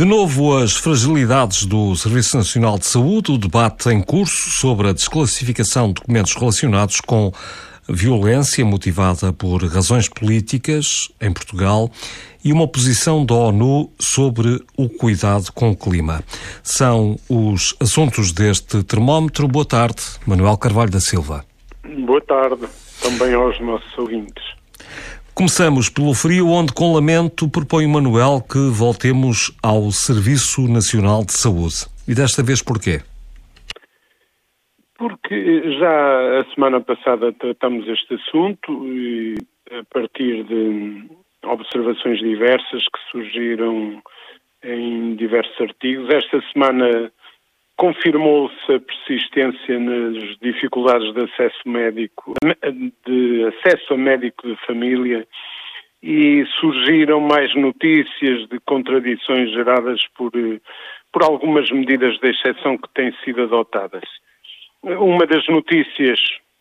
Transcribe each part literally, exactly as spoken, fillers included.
De novo, as fragilidades do Serviço Nacional de Saúde, o debate em curso sobre a desclassificação de documentos relacionados com violência motivada por razões políticas em Portugal e uma posição da ONU sobre o cuidado com o clima. São os assuntos deste termómetro. Boa tarde, Manuel Carvalho da Silva. Boa tarde, também aos nossos ouvintes. Começamos pelo frio, onde com lamento propõe o Manuel que voltemos ao Serviço Nacional de Saúde. E desta vez porquê? Porque já a semana passada tratamos este assunto e a partir de observações diversas que surgiram em diversos artigos. Esta semana confirmou-se a persistência nas dificuldades de acesso médico, de acesso a médico de família, e surgiram mais notícias de contradições geradas por, por algumas medidas de exceção que têm sido adotadas. Uma das notícias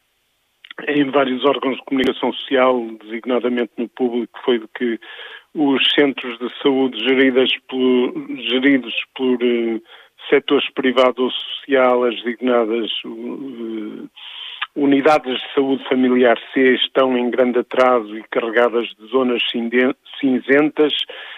em vários órgãos de comunicação social, designadamente no público, foi de que os centros de saúde geridas por, geridos por uh, setores privado ou social, as designadas uh, unidades de saúde familiar C, estão em grande atraso e carregadas de zonas cinzentas,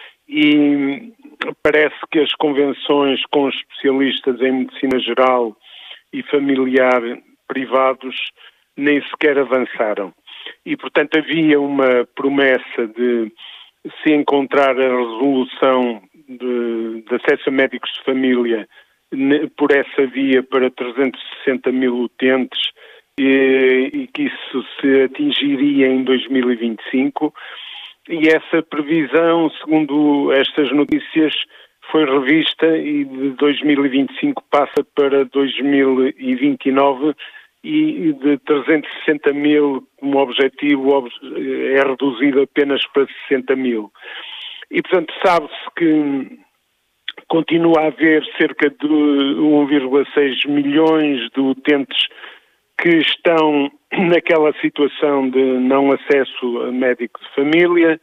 e parece que as convenções com especialistas em medicina geral e familiar privados nem sequer avançaram. E, portanto, havia uma promessa de se encontrar a resolução de, de acesso a médicos de família por essa via para trezentos e sessenta mil utentes e, e que isso se atingiria em dois mil e vinte e cinco. E essa previsão, segundo estas notícias, foi revista e de dois mil e vinte e cinco passa para dois mil e vinte e nove, e de trezentos e sessenta mil como objetivo é reduzido apenas para sessenta mil. E, portanto, sabe-se que continua a haver cerca de um vírgula seis milhões de utentes que estão naquela situação de não acesso a médico de família,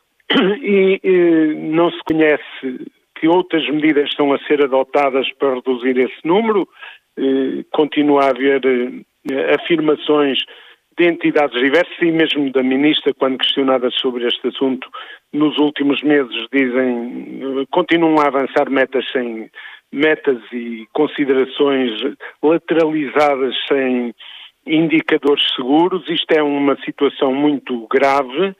e, e não se conhece que outras medidas estão a ser adotadas para reduzir esse número. Eh, continua a haver eh, afirmações de entidades diversas e mesmo da Ministra, quando questionadas sobre este assunto, nos últimos meses dizem, continuam a avançar metas sem metas e considerações lateralizadas sem indicadores seguros. Isto é uma situação muito grave.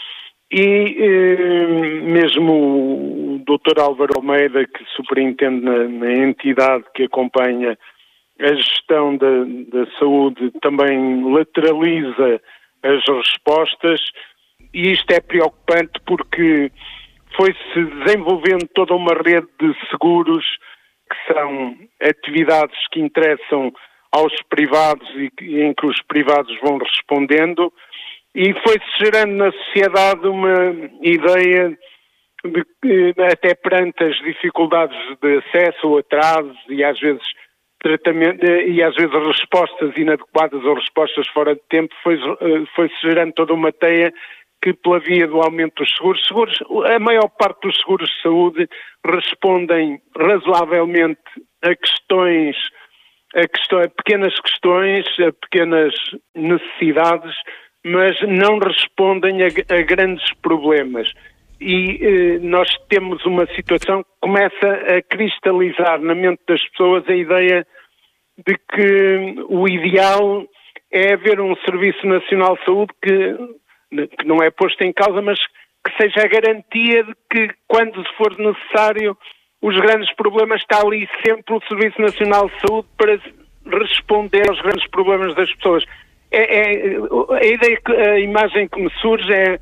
E eh, mesmo o doutor Álvaro Almeida, que superintende na, na entidade que acompanha a gestão da, da saúde, também lateraliza as respostas, e isto é preocupante porque foi-se desenvolvendo toda uma rede de seguros, que são atividades que interessam aos privados e que, em que os privados vão respondendo. E foi-se gerando na sociedade uma ideia de que, até perante as dificuldades de acesso ou atrasos e às vezes tratamento, e às vezes respostas inadequadas ou respostas fora de tempo, foi, foi-se gerando toda uma teia que, pela via do aumento dos seguros, seguros, a maior parte dos seguros de saúde respondem razoavelmente a questões, a, questões, a pequenas questões, a pequenas necessidades, mas não respondem a, a grandes problemas. E eh, nós temos uma situação que começa a cristalizar na mente das pessoas a ideia de que o ideal é haver um Serviço Nacional de Saúde que, que não é posto em causa, mas que seja a garantia de que, quando for necessário, os grandes problemas, está ali sempre o Serviço Nacional de Saúde para responder aos grandes problemas das pessoas. É, é, a ideia, a imagem que me surge é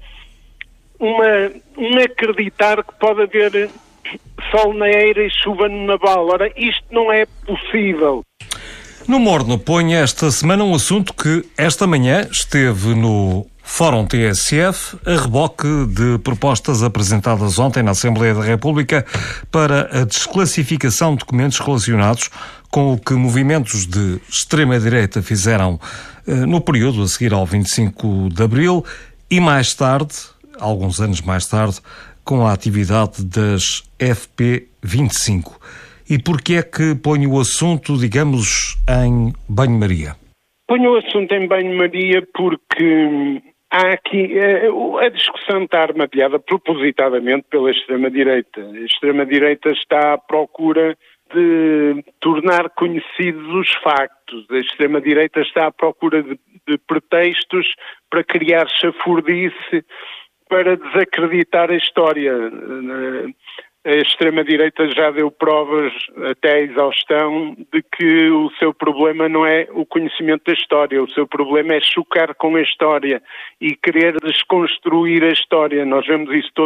uma, um acreditar que pode haver sol na eira e chuva no naval. Ora, isto não é possível. No Morno põe esta semana um assunto que esta manhã esteve no Fórum T S F, a reboque de propostas apresentadas ontem na Assembleia da República para a desclassificação de documentos relacionados com o que movimentos de extrema-direita fizeram eh, no período a seguir ao vinte e cinco de Abril e mais tarde, alguns anos mais tarde, com a atividade das F P vinte e cinco. E porquê é que põe o assunto, digamos, em banho-maria? Ponho o assunto em banho-maria porque há aqui a discussão está armadilhada propositadamente pela extrema-direita. A extrema-direita está à procura de tornar conhecidos os factos. A extrema-direita está à procura de, de pretextos para criar chafurdice, para desacreditar a história. A extrema-direita já deu provas até à exaustão de que o seu problema não é o conhecimento da história, o seu problema é chocar com a história e querer desconstruir a história. Nós vemos isso todos